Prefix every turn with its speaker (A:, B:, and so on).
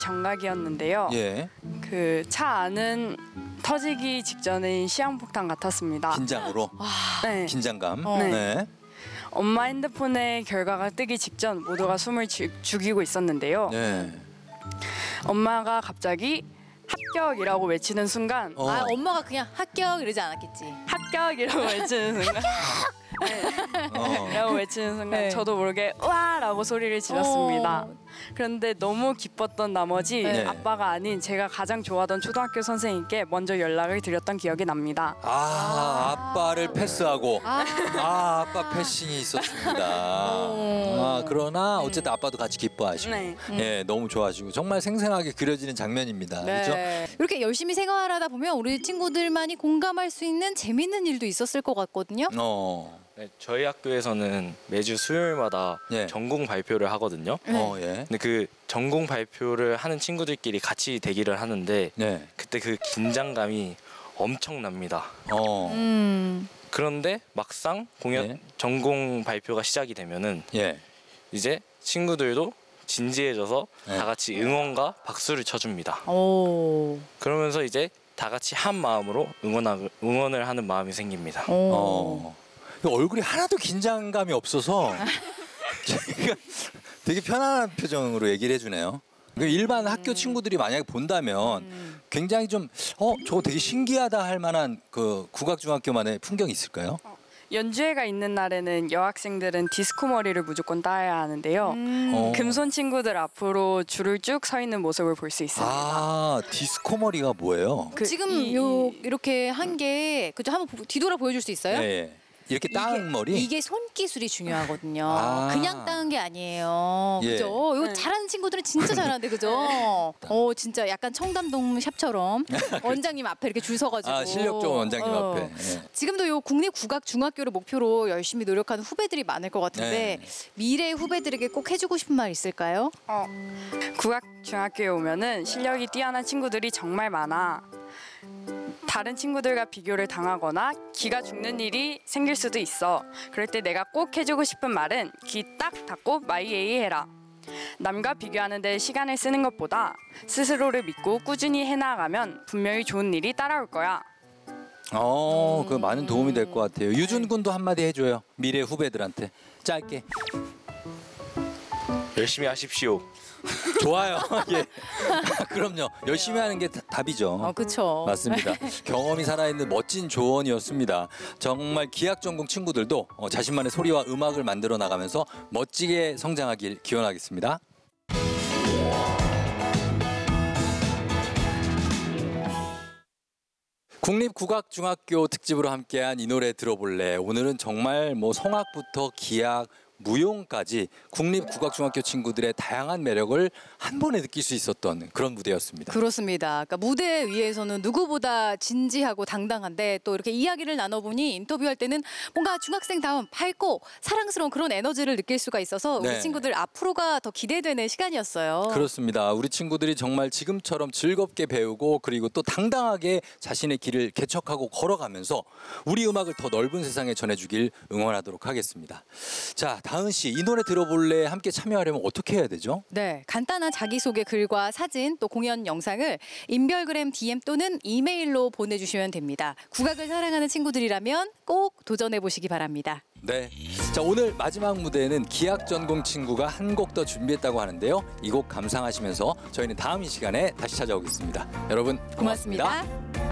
A: 정각이었는데요.
B: 예.
A: 그 차 안은 터지기 직전인 시한폭탄 같았습니다.
B: 긴장으로.
A: 네.
B: 긴장감.
A: 네.
B: 네.
A: 엄마 핸드폰에 결과가 뜨기 직전 모두가 숨을 죽이고 있었는데요.
B: 네.
A: 엄마가 갑자기 합격이라고 외치는 순간
C: 아, 엄마가 그냥 합격 이러지 않았겠지.
A: 합격이라고 외치는 순간 라고 외치는 순간
C: 네.
A: 저도 모르게 우와라고 소리를 질렀습니다. 그런데 너무 기뻤던 나머지
B: 네.
A: 아빠가 아닌 제가 가장 좋아하던 초등학교 선생님께 먼저 연락을 드렸던 기억이 납니다.
B: 아빠를 패스하고 아빠 패싱이 있었습니다. 그러나 어쨌든 아빠도 같이 기뻐하시고
A: 네.
B: 예, 너무 좋아하시고 정말 생생하게 그려지는 장면입니다. 그렇죠?
C: 이렇게 열심히 생활하다 보면 우리 친구들만이 공감할 수 있는 재밌는 일도 있었을 것 같거든요.
D: 네, 저희 학교에서는 매주 수요일마다
B: 예.
D: 전공 발표를 하거든요.
B: 예.
D: 근데 그 전공 발표를 하는 친구들끼리 같이 대기를 하는데
B: 네.
D: 그때 그 긴장감이 엄청납니다. 그런데 막상 공연
B: 예.
D: 전공 발표가 시작이 되면은
B: 예.
D: 이제 친구들도 진지해져서
B: 네.
D: 다 같이 응원과 박수를 쳐줍니다.
C: 오.
D: 그러면서 이제 다 같이 한 마음으로 응원을 하는 마음이 생깁니다.
B: 얼굴이 하나도 긴장감이 없어서 제가 되게 편안한 표정으로 얘기를 해주네요. 일반 학교 친구들이 만약에 본다면 굉장히 좀 저거 되게 신기하다 할 만한 그 국악중학교만의 풍경이 있을까요?
A: 연주회가 있는 날에는 여학생들은 디스코 머리를 무조건 따야 하는데요. 금손 친구들 앞으로 줄을 쭉 서 있는 모습을 볼 수 있습니다.
B: 아, 디스코 머리가 뭐예요?
C: 지금 이렇게 한 게 그죠? 한번 뒤돌아 보여줄 수 있어요?
B: 네. 이렇게 따은 머리?
C: 이게 손기술이 중요하거든요.
B: 아.
C: 그냥 따은 게 아니에요.
B: 예.
C: 그죠? 이거 잘하는 친구들은 진짜 잘하는데 그죠? 진짜 약간 청담동 샵처럼 원장님 앞에 이렇게 줄 서가지고.
B: 실력 좋은 원장님 앞에. 예.
C: 지금도 요 국립국악중학교를 목표로 열심히 노력하는 후배들이 많을 것 같은데 미래 후배들에게 꼭 해주고 싶은 말 있을까요?
A: 국악중학교에 오면은 실력이 뛰어난 친구들이 정말 많아. 다른 친구들과 비교를 당하거나 기가 죽는 일이 생길 수도 있어. 그럴 때 내가 꼭 해주고 싶은 말은 귀 딱 닫고 마이에이 해라. 남과 비교하는 데 시간을 쓰는 것보다 스스로를 믿고 꾸준히 해나가면 분명히 좋은 일이 따라올 거야.
B: 그 많은 도움이 될 것 같아요. 유준 군도 한마디 해줘요. 미래 후배들한테. 짧게.
D: 열심히 하십시오.
B: 좋아요. 예. 그럼요. 열심히 하는 게 답이죠.
C: 그쵸.
B: 맞습니다. 경험이 살아있는 멋진 조언이었습니다. 정말 기악 전공 친구들도 자신만의 소리와 음악을 만들어 나가면서 멋지게 성장하길 기원하겠습니다. 국립국악중학교 특집으로 함께한 이 노래 들어볼래. 오늘은 정말 성악부터 기악, 무용까지 국립국악중학교 친구들의 다양한 매력을 한 번에 느낄 수 있었던 그런 무대였습니다.
C: 그렇습니다. 그러니까 무대 위에서는 누구보다 진지하고 당당한데 또 이렇게 이야기를 나눠보니 인터뷰할 때는 뭔가 중학생다운 밝고 사랑스러운 그런 에너지를 느낄 수가 있어서 우리 친구들 앞으로가 더 기대되는 시간이었어요.
B: 그렇습니다. 우리 친구들이 정말 지금처럼 즐겁게 배우고 그리고 또 당당하게 자신의 길을 개척하고 걸어가면서 우리 음악을 더 넓은 세상에 전해주길 응원하도록 하겠습니다. 자, 다은 씨, 이 노래 들어볼래 함께 참여하려면 어떻게 해야 되죠?
C: 네, 간단한 자기소개 글과 사진 또 공연 영상을 인별그램 DM 또는 이메일로 보내주시면 됩니다. 국악을 사랑하는 친구들이라면 꼭 도전해보시기 바랍니다.
B: 네, 자, 오늘 마지막 무대에는 기악 전공 친구가 한 곡 더 준비했다고 하는데요. 이 곡 감상하시면서 저희는 다음 이 시간에 다시 찾아오겠습니다. 여러분 고맙습니다.